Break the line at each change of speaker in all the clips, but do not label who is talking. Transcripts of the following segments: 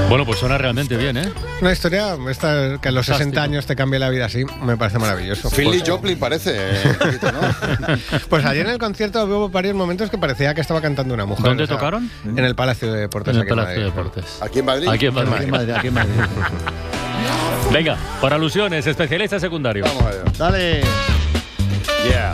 Bueno, pues suena realmente bien, ¿eh?
Una historia que a los 60 años te cambie la vida así, me parece maravilloso.
Philly Joplin parece, un poquito, ¿no?
Pues ayer en el concierto hubo varios momentos que parecía que estaba cantando una mujer.
¿Dónde tocaron?
En el Palacio de Deportes.
En el Palacio de Deportes.
¿Aquí en Madrid?
Aquí en Madrid.
Aquí en Madrid.
Venga, por alusiones, especialista secundario.
Vamos allá.
Dale.
Yeah.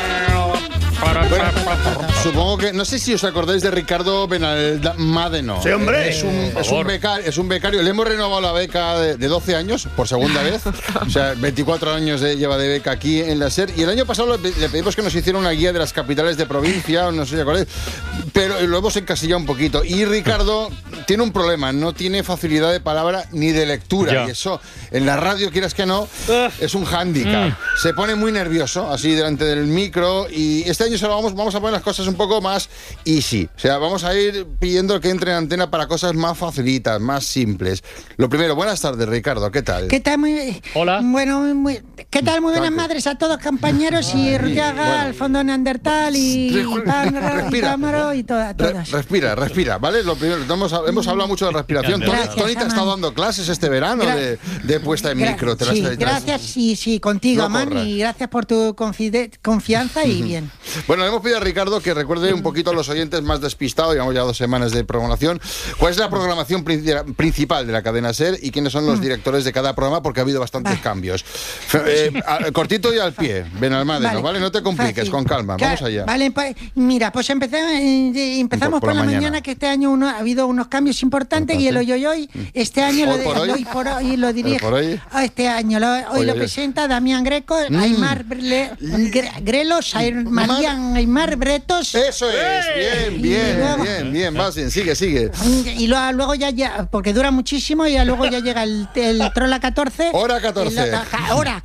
Bueno, supongo que... No sé si os acordáis de Ricardo Benalmádeno.
Sí, hombre.
Es un becario. Le hemos renovado la beca de 12 años, por segunda vez. O sea, 24 años lleva de beca aquí en la SER. Y el año pasado le pedimos que nos hiciera una guía de las capitales de provincia, no sé si acordáis, pero lo hemos encasillado un poquito. Y Ricardo tiene un problema, no tiene facilidad de palabra ni de lectura.
Ya.
Y eso, en la radio, quieras que no, es un hándicap. Se pone muy nervioso, así delante del micro. Y este año solo vamos a poner las cosas un poco más easy. O sea, vamos a ir pidiendo que entre en antena para cosas más facilitas, más simples. Lo primero, buenas tardes, Ricardo, ¿qué tal?
¿Qué tal?
Hola.
Bueno, ¿qué tal? Muy buenas madres a todos, compañeros, y Ruyaga, Alfondo Neandertal, y Cámaro, y todas.
Respira, ¿vale? Lo primero, hemos hablado mucho de respiración.
Gracias,
Tony te ha estado
Aman.
dando clases este verano de puesta en micro.
Sí, gracias, sí, contigo,
No
Aman,
corras.
y gracias por tu confianza y bien.
Bueno, le hemos pedido a Ricardo que recuerde un poquito a los oyentes más despistados, llevamos ya 2 semanas de programación, cuál es la programación principal de la cadena SER y quiénes son los directores de cada programa, porque ha habido bastantes cambios. Cortito y al pie, Benalmádeno, ¿vale? No te compliques,
Fácil.
con calma, vamos allá.
Vale, mira, pues empezamos por la mañana, que este año ha habido unos cambios importantes, y el hoy, este año
Hoy por hoy.
lo dirige.
Por hoy.
Este año hoy lo presenta Damián Greco, Aymar Grelos, Aymar Bretos.
Eso es, bien, vas bien, sigue.
Y luego ya, porque dura muchísimo, y luego ya llega el Trola 14.
Hora 14.
Hora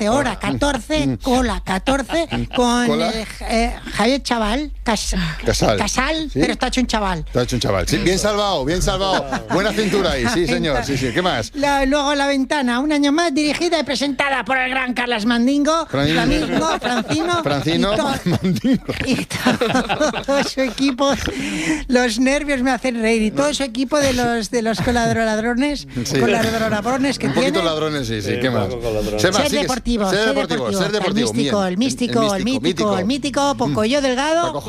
14, cola 14, con
Cola.
Javier Chaval, Casal,
¿Sí?
pero está hecho un chaval.
Te ha hecho un chaval. Sí, bien salvado. Buena cintura ahí, sí, señor. Sí, ¿qué más?
Luego La Ventana, un año más, dirigida y presentada por el gran Carlas Mandingo, Francino, y todo su equipo. Los nervios me hacen reír, y todo su equipo de los colaboradores que
Un
tiene.
poquito ladrones, sí, ¿qué más?
Ser deportivo. El mítico, Pocoyo Delgado.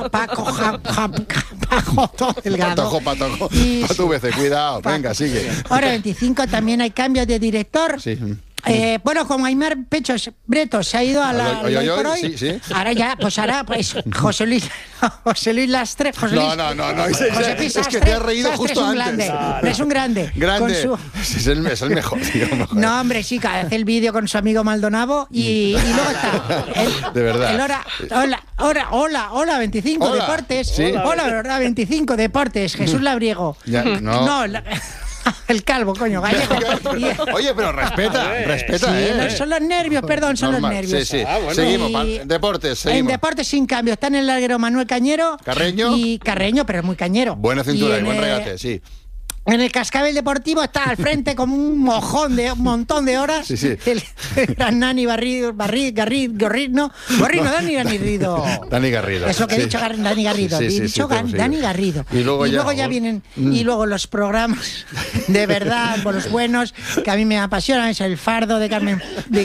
Paco Delgado.
Patojo.
Y-
Pato VC, cuidado. Venga, sigue.
Ahora 25 también hay cambios de director.
Sí.
Bueno, como Aymar Bretos se ha ido a la
Hoy,
Hoy por Hoy,
sí.
ahora José Luis Lastre.
No.
José Luis
Es que
Lastre,
te has reído
Lastre
justo antes.
Es un grande.
Grande.
Con
Es el mejor, tío.
No, hombre, sí, que hace el vídeo con su amigo Maldonado, y luego está
De verdad.
Hola, 25
Hola.
Deportes.
Sí.
Hola, verdad, 25 Deportes. Jesús Labriego.
Ya, no.
El calvo, coño, gallego.
Oye, pero respeta,
Sí, son los nervios, perdón, son
Normal.
los nervios.
Sí.
bueno.
Seguimos.
Y-
Deportes,
En
seguimos.
deportes sin cambio, está en el larguero Manuel Cañero.
Carreño.
Y Carreño, pero es muy cañero.
Buena cintura y
en
buen
el-
regate, sí.
En el cascabel deportivo está al frente como un montón de horas.
Sí.
El gran Dani Garrido.
Dani Garrido.
Eso que he
Sí.
dicho, Dani Garrido.
Sí,
He
sí,
dicho
sí,
Dani Garrido.
Y luego ya
vienen, y luego los programas de verdad, con los buenos, que a mí me apasionan, es El Fardo de Carmen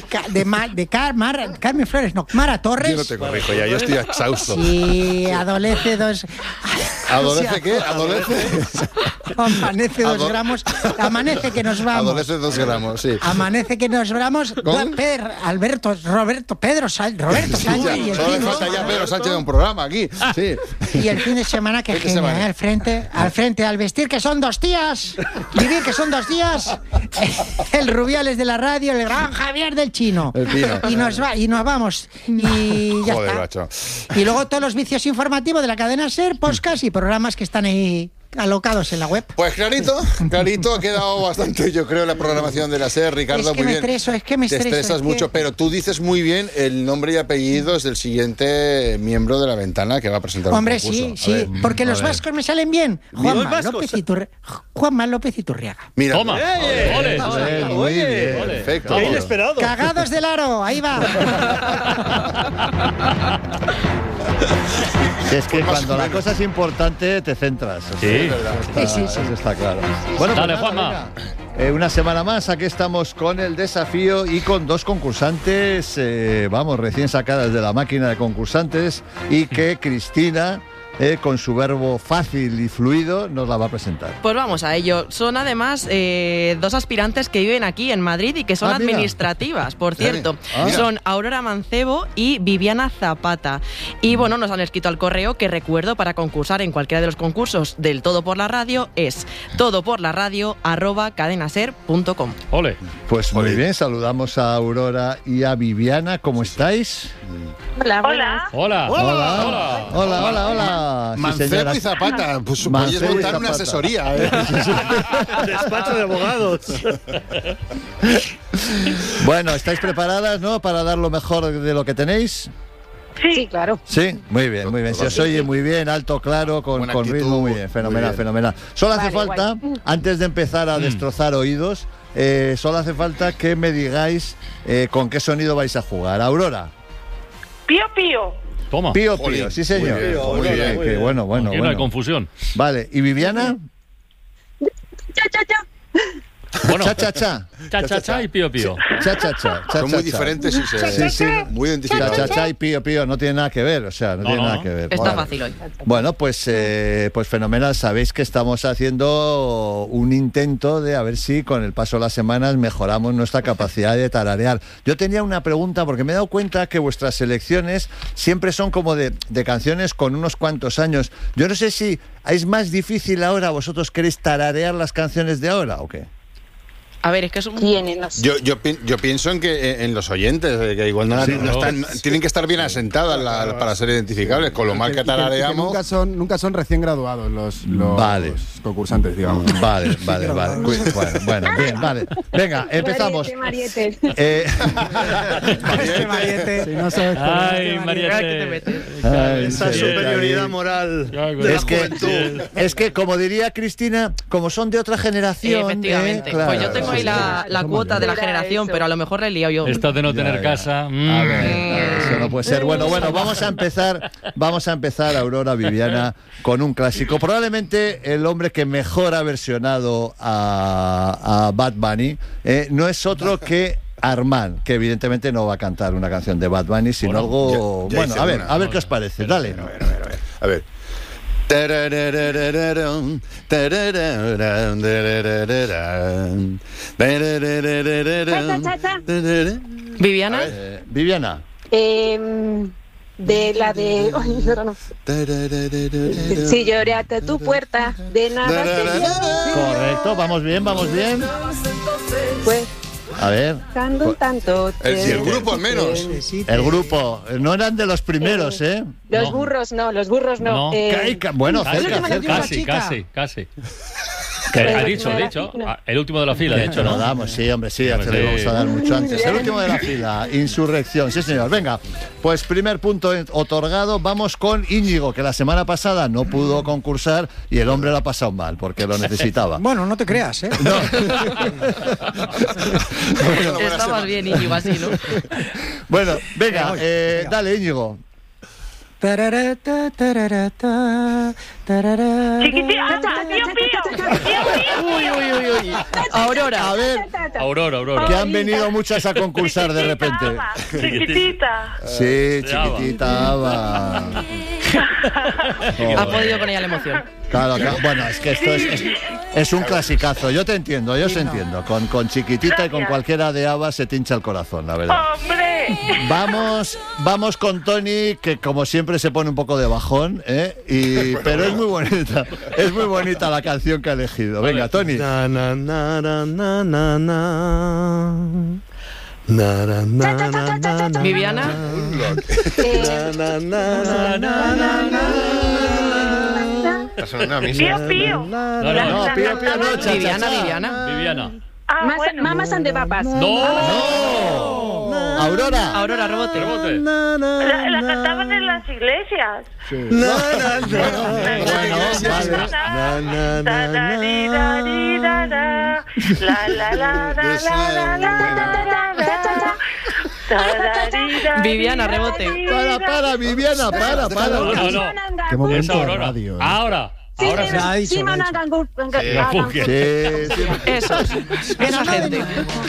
Carmen Flores, no, Mara Torres.
Yo no te corrijo ya, yo estoy exhausto.
Sí, adolece dos.
¿Adolece qué? ¿Adolece?
Amanece 2 gramos. Amanece que nos vamos.
Adolece 2 gramos, sí.
Amanece que nos vamos.
¿Con?
Roberto Sánchez.
Ya,
y el
solo le
fin de
falta ya
semana-
Pedro Sánchez de un programa aquí. Sí.
Y el fin de semana, que
Fin de
genial,
semana.
al frente, al vestir, que son 2 días, vivir, que son 2 días, el Rubiales de la radio, el gran Javier del Chino.
El Pino.
Y nos vamos. Y ya
Joder,
está.
macho.
Y luego todos los vicios informativos de la cadena SER, podcast y programas que están ahí alocados en la web.
Pues clarito, ha quedado bastante, yo creo, la programación de la SER, Ricardo,
Es que
muy
me
bien.
estreso, es que me
Te
estreso,
estresas
es que-
mucho, pero tú dices muy bien el nombre y apellidos del siguiente miembro de La Ventana que va a presentar
Hombre,
un concurso.
sí,
A ver.
porque los
ver.
vascos me salen bien. Juanma López Iturriaga.
Mira,
Toma. Ole.
Muy bien.
perfecto.
Qué inesperado.
Cagados del aro, ahí va.
Es que cuando la cosa es importante te centras.
Sí.
Eso está claro. Bueno,
Dale,
pues nada,
Juanma.
venga. Una semana más, aquí estamos con el desafío y con dos concursantes, recién sacadas de la máquina de concursantes, y que Cristina, con su verbo fácil y fluido, nos la va a presentar.
Pues vamos a ello. Son además dos aspirantes que viven aquí en Madrid y que son
mira.
administrativas, por cierto.
Ah.
Son Aurora Mancebo y Viviana Zapata. Y bueno, nos han escrito al correo, que recuerdo, para concursar en cualquiera de los concursos del Todo por la Radio es todoporlaradio@cadenaser.com.
Ole.
Pues muy bien, saludamos a Aurora y a Viviana. ¿Cómo estáis?
Hola.
Hola.
Hola. Hola. Sí,
Mancebo
señora.
y Zapata, pues
Mancebo
podéis
y
montar una
Zapata.
asesoría.
Despacho de abogados.
Bueno, ¿estáis preparadas, no, para dar lo mejor de lo que tenéis?
Sí, claro.
Sí, muy bien, muy bien. Se os oye muy bien, alto, claro, con
Buena
ritmo,
actitud.
muy bien, fenomenal,
Muy bien.
fenomenal. Solo hace
Vale,
falta, antes de empezar a destrozar oídos, solo hace falta que me digáis con qué sonido vais a jugar. Aurora.
Pío, pío.
Toma.
Pío,
Jolín,
pío, sí señor.
muy bien,
Muy
muy
bien,
bien.
que bueno.
Aquí no hay confusión.
Vale, ¿y Viviana?
Cha, cha, cha.
Bueno,
Cha, cha, cha.
cha y pío pío.
Cha, cha, cha. Cha,
Son
cha,
muy
cha.
diferentes y
Sí, sí.
muy
Cha,
identificables.
cha, cha y pío, pío, no tiene nada que ver, o sea, no tiene nada que ver.
Está
Vale.
fácil hoy.
Bueno, pues fenomenal. Sabéis que estamos haciendo un intento de a ver si con el paso de las semanas mejoramos nuestra capacidad de tararear. Yo tenía una pregunta porque me he dado cuenta que vuestras selecciones siempre son como de canciones con unos cuantos años. Yo no sé si es más difícil ahora, vosotros queréis tararear las canciones de ahora o qué.
A ver, es que es un...
Tienen los...
Yo pienso en que en los oyentes, que igual no están, tienen que estar bien asentadas para ser identificables, con lo mal que
que
tarareamos.
nunca son recién graduados los
Vale.
concursantes, digamos.
Vale. Bueno, bien, vale. Venga, empezamos.
Mariette.
Mariette. Si no sabes
Ay,
Mariette, ¿qué te
Mariette.
metes?
Ay,
Esa
sí,
superioridad
ahí.
moral de la
Es que,
juventud.
como diría Cristina, como son de otra generación.
Efectivamente.
Claro,
Pues yo tengo ahí la cuota de la
Era
generación,
eso.
pero a lo mejor le he liado yo.
Esto de no tener
ya.
casa.
A ver, eso no puede ser. Bueno, vamos a empezar, Aurora, Viviana, con un clásico. Probablemente el hombre que mejor ha versionado a Bad Bunny no es otro que Armand, que evidentemente no va a cantar una canción de Bad Bunny, sino
Bueno,
algo...
ya
bueno,
hice
a ver,
una.
a ver qué os parece. Dale.
A ver.
Viviana.
Viviana.
De la de... Ay, ahora no. Si lloré hasta tu puerta, de nada te
Correcto, vamos bien.
pues
A ver.
buscando un tanto.
Si el grupo al menos.
El grupo, no eran de los primeros, ¿eh?
Los burros no.
No.
Bueno,
Casi,
cerca.
casi. Ha dicho. El último de la fila, de hecho,
Lo
¿no?
damos, sí, hombre, sí, ya
Hombre,
te lo
sí.
vamos a dar mucho antes. El último de la fila, Insurrección, sí señor. Venga, pues primer punto otorgado, vamos con Íñigo, que la semana pasada no pudo concursar y el hombre lo ha pasado mal, porque lo necesitaba.
Bueno, no te creas, ¿eh?
Está más bien Íñigo así, ¿no?
Bueno, venga, dale Íñigo.
Tararata, tararata, tararara.
Chiquitita, tío pío.
Uy. Aurora.
A ver,
Aurora.
que han venido muchas a concursar de repente.
Chiquitita.
Sí, chiquitita Ava.
Ha podido con ella la emoción.
Claro, bueno, es que esto es un clasicazo. Yo te entiendo, yo os entiendo. Con chiquitita y con cualquiera de Ava se te hincha el corazón, la verdad.
¡Hombre!
Vamos con Tony, que como siempre se pone un poco de bajón, pero es muy bonita la canción que ha elegido. Venga, Tony.
Na, na, na, na, na, na, na. Na, na, na, na, na, na.
Viviana.
Na, na, na, na, na, na.
Está sonando a mí.
Pío pío.
No, pío, no, cha,
Viviana.
Viviana.
Mamas and the Papas.
¡No!
Aurora, rebote.
La cantaban en las iglesias.
Viviana, rebote.
Para, Viviana, para.
No.
Qué
Es
momento de
Aurora.
radio.
Ahora sí.
Eso. Esa gente.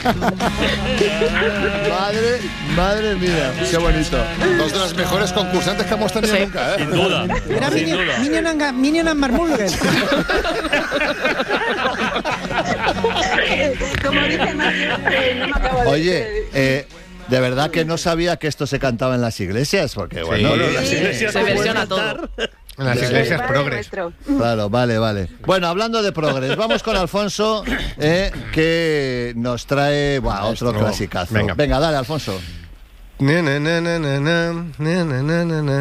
Madre mía, qué bonito.
Dos de las mejores concursantes que hemos tenido nunca,
Sin duda.
Era
Sin duda.
Minion and Marmulger.
Como dice Mario, no me acabo de
Oye, de verdad que no sabía que esto se cantaba en las iglesias, porque bueno,
Sí.
Las iglesias
Se
no pueden
versiona
cantar.
todo.
En las iglesias
Padre
progres.
nuestro.
Claro, vale. Bueno, hablando de progres, vamos con Alfonso, que nos trae otro clasicazo.
Venga.
Venga, dale, Alfonso.
Na, na, na, na, na, na, na, na, na, na.